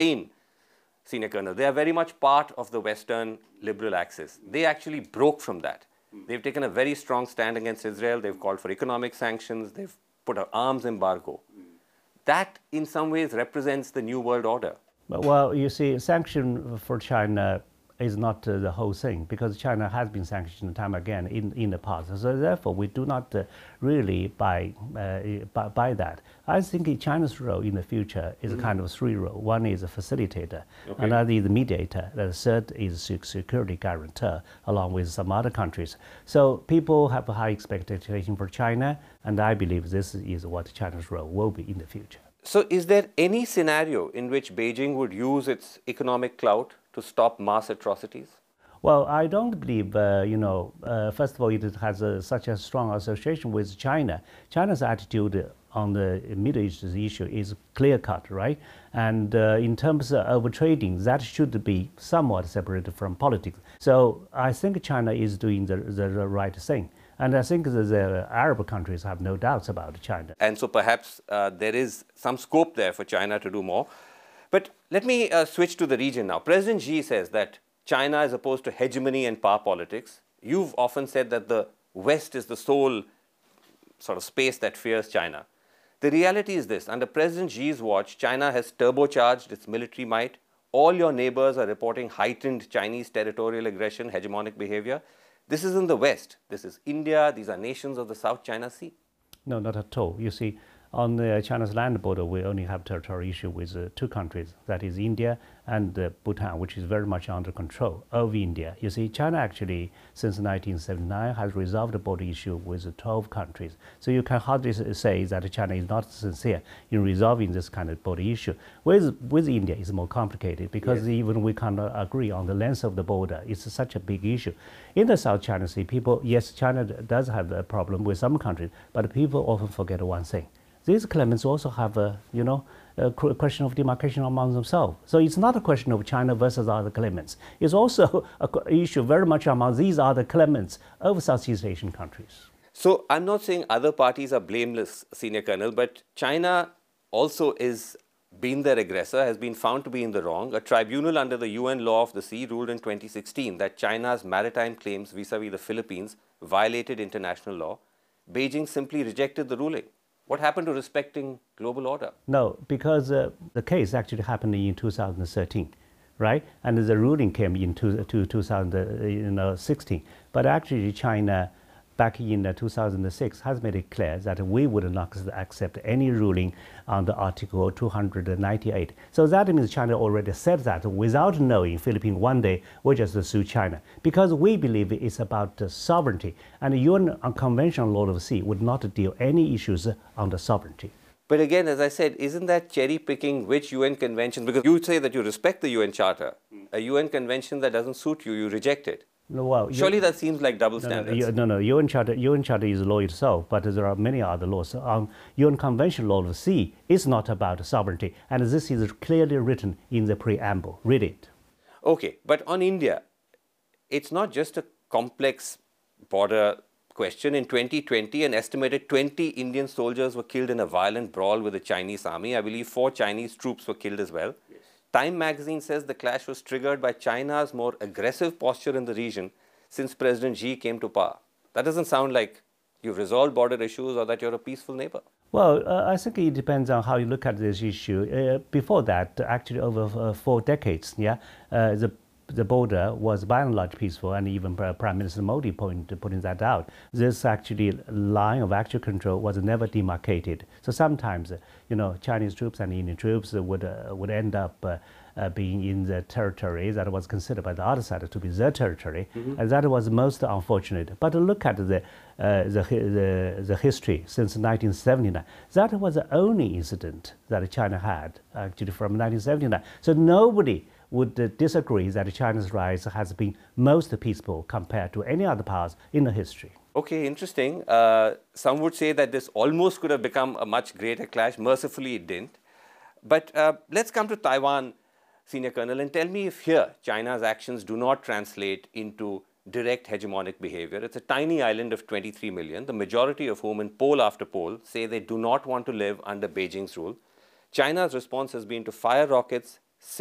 In Senior Colonel, they are very much part of the Western liberal axis. They actually broke from that. They've taken a very strong stand against Israel. They've called for economic sanctions. They've put an arms embargo. That, in some ways, represents the new world order. Well, you see, sanction for China is not the whole thing, because China has been sanctioned time again in the past. So therefore, we do not really buy that. I think China's role in the future is a kind of three role. One is a facilitator, another is a mediator, the third is security guarantor, along with some other countries. So people have a high expectation for China, and I believe this is what China's role will be in the future. So is there any scenario in which Beijing would use its economic clout to stop mass atrocities? Well, I don't believe, first of all, it has such a strong association with China. China's attitude on the Middle East issue is clear-cut, right? And in terms of trading, that should be somewhat separated from politics. So I think China is doing the right thing. And I think the Arab countries have no doubts about China. And so perhaps there is some scope there for China to do more. But let me switch to the region now. President Xi says that China is opposed to hegemony and power politics. You've often said that the West is the sole sort of space that fears China. The reality is this: under President Xi's watch, China has turbocharged its military might. All your neighbors are reporting heightened Chinese territorial aggression, hegemonic behavior. This is in the West. This is India. These are nations of the South China Sea. No, not at all. You see, on China's land border, we only have territorial issue with two countries, that is India and Bhutan, which is very much under control of India. You see, China actually, since 1979, has resolved the border issue with 12 countries. So you can hardly say that China is not sincere in resolving this kind of border issue. With India, it's more complicated, because even we cannot agree on the length of the border. It's such a big issue. In the South China Sea, yes, China does have a problem with some countries, but people often forget one thing. These claimants also have a question of demarcation among themselves. So it's not a question of China versus other claimants. It's also an issue very much among these other claimants of Southeast Asian countries. So I'm not saying other parties are blameless, Senior Colonel, but China also is been their aggressor, has been found to be in the wrong. A tribunal under the UN Law of the Sea ruled in 2016 that China's maritime claims vis-à-vis the Philippines violated international law. Beijing simply rejected the ruling. What happened to respecting global order? No, because the case actually happened in 2013, right? And the ruling came in 2016. But actually, China, back in 2006, has made it clear that we would not accept any ruling under Article 298. So that means China already said that without knowing Philippines one day will just sue China, because we believe it's about sovereignty, and the UN Convention on Law of the Sea would not deal any issues on the sovereignty. But again, as I said, isn't that cherry picking which UN convention? Because you say that you respect the UN Charter. A UN convention that doesn't suit you, you reject it. No, well, surely that seems like double standards. No, UN Charter is law itself, but there are many other laws. UN Convention Law of the Sea is not about sovereignty, and this is clearly written in the preamble. Read it. Okay, but on India, it's not just a complex border question. In 2020, an estimated 20 Indian soldiers were killed in a violent brawl with the Chinese army. I believe 4 Chinese troops were killed as well. Yes. Time magazine says the clash was triggered by China's more aggressive posture in the region since President Xi came to power. That doesn't sound like you've resolved border issues or that you're a peaceful neighbor. Well, I think it depends on how you look at this issue. Before that, actually over 4 decades, the border was by and large peaceful, and even Prime Minister Modi putting that out. This actually line of actual control was never demarcated. So sometimes, Chinese troops and Indian troops would end up being in the territory that was considered by the other side to be their territory, and that was most unfortunate. But look at the history since 1979. That was the only incident that China had actually from 1979. So nobody would disagree that China's rise has been most peaceful compared to any other powers in the history. Okay, interesting. Some would say that this almost could have become a much greater clash. Mercifully, it didn't. But let's come to Taiwan, Senior Colonel, and tell me if here China's actions do not translate into direct hegemonic behavior. It's a tiny island of 23 million, the majority of whom in poll after poll say they do not want to live under Beijing's rule. China's response has been to fire rockets,